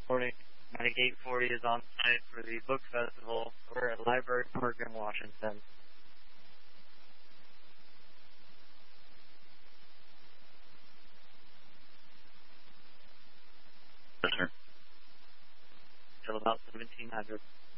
Morning. Medic 840 is on site for the book festival. We're at Library Park in Washington. Yes, sir. Till about 1700.